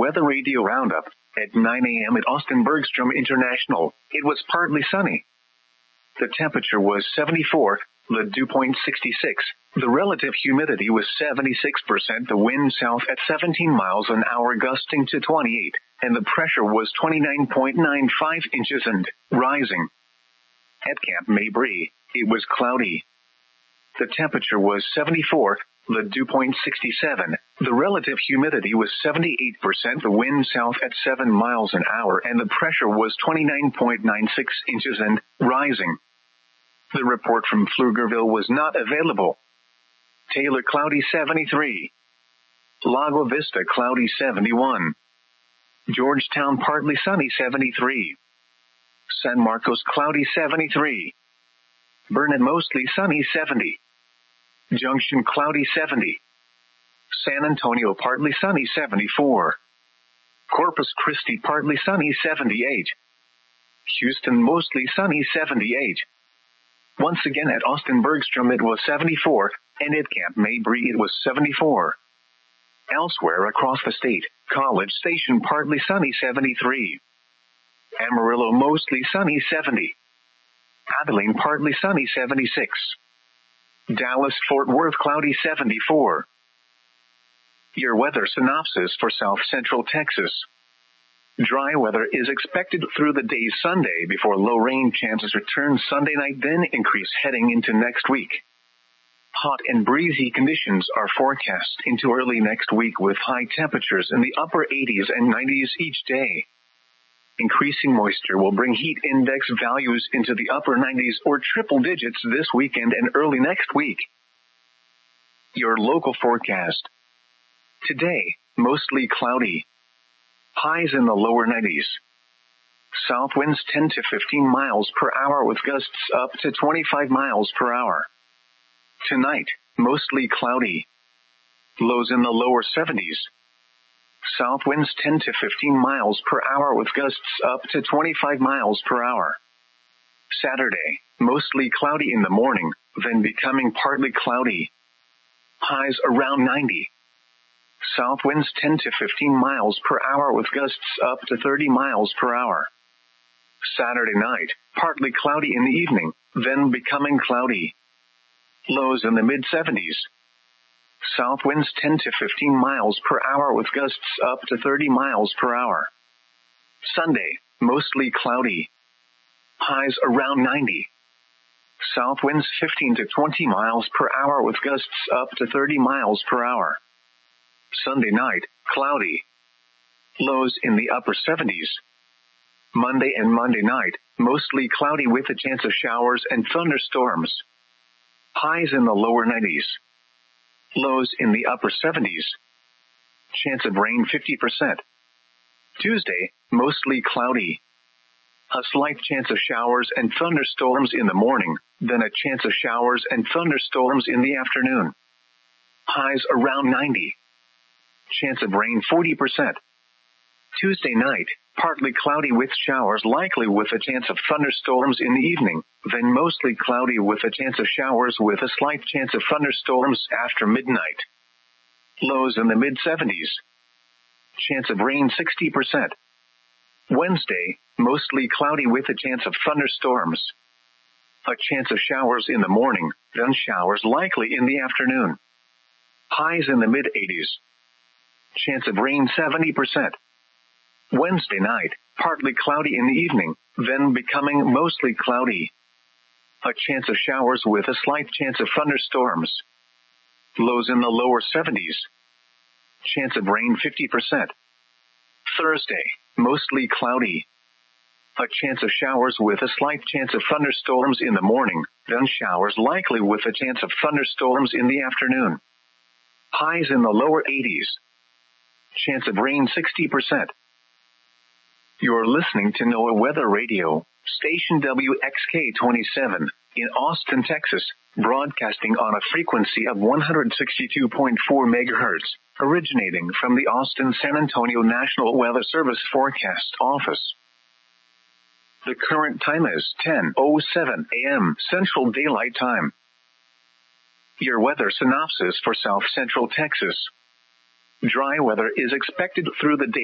Weather Radio Roundup. At 9 a.m. at Austin Bergstrom International, it was partly sunny. The temperature was 74, the dew point 66. The relative humidity was 76%, the wind south at 17 miles an hour gusting to 28, and the pressure was 29.95 inches and rising. At Camp Mabry, it was cloudy. The temperature was 74, the dew point 67. The relative humidity was 78%, the wind south at 7 miles an hour, and the pressure was 29.96 inches and rising. The report from Pflugerville was not available. Taylor, cloudy 73. Lago Vista, cloudy 71. Georgetown, partly sunny 73. San Marcos, cloudy 73. Burnet, mostly sunny 70. Junction, cloudy 70. San Antonio, partly sunny 74. Corpus Christi, partly sunny 78. Houston, mostly sunny 78. Once again at Austin Bergstrom it was 74, and at Camp Mabry it was 74. Elsewhere across the state, College Station, partly sunny 73. Amarillo, mostly sunny 70. Abilene, partly sunny 76. Dallas, Fort Worth, cloudy 74. Your weather synopsis for South Central Texas. Dry weather is expected through the day Sunday before low rain chances return Sunday night, then increase heading into next week. Hot and breezy conditions are forecast into early next week with high temperatures in the upper 80s and 90s each day. Increasing moisture will bring heat index values into the upper 90s or triple digits this weekend and early next week. Your local forecast. Today, mostly cloudy. Highs in the lower 90s. South winds 10 to 15 miles per hour with gusts up to 25 miles per hour. Tonight, mostly cloudy. Lows in the lower 70s. South winds 10 to 15 miles per hour with gusts up to 25 miles per hour. Saturday, mostly cloudy in the morning, then becoming partly cloudy. Highs around 90. South winds 10 to 15 miles per hour with gusts up to 30 miles per hour. Saturday night, partly cloudy in the evening, then becoming cloudy. Lows in the mid-70s. South winds 10 to 15 miles per hour with gusts up to 30 miles per hour. Sunday, mostly cloudy. Highs around 90. South winds 15 to 20 miles per hour with gusts up to 30 miles per hour. Sunday night, cloudy. Lows in the upper 70s. Monday and Monday night, mostly cloudy with a chance of showers and thunderstorms. Highs in the lower 90s. Lows in the upper 70s. Chance of rain 50%. Tuesday, mostly cloudy. A slight chance of showers and thunderstorms in the morning, then a chance of showers and thunderstorms in the afternoon. Highs around 90. Chance of rain 40%. Tuesday night, partly cloudy with showers likely with a chance of thunderstorms in the evening, then mostly cloudy with a chance of showers with a slight chance of thunderstorms after midnight. Lows in the mid-70s. Chance of rain 60%. Wednesday, mostly cloudy with a chance of thunderstorms. A chance of showers in the morning, then showers likely in the afternoon. Highs in the mid-80s. Chance of rain 70%. Wednesday night, partly cloudy in the evening, then becoming mostly cloudy. A chance of showers with a slight chance of thunderstorms. Lows in the lower 70s. Chance of rain 50%. Thursday, mostly cloudy. A chance of showers with a slight chance of thunderstorms in the morning, then showers likely with a chance of thunderstorms in the afternoon. Highs in the lower 80s. Chance of rain 60%. You're listening to NOAA Weather Radio, station WXK-27, in Austin, Texas, broadcasting on a frequency of 162.4 megahertz, originating from the Austin-San Antonio National Weather Service Forecast Office. The current time is 10:07 a.m. Central Daylight Time. Your weather synopsis for South Central Texas. Dry weather is expected through the day